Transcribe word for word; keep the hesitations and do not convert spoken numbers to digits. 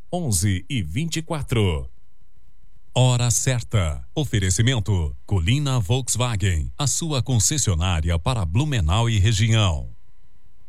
onze e vinte e quatro. Hora certa. Oferecimento Colina Volkswagen, a sua concessionária para Blumenau e região.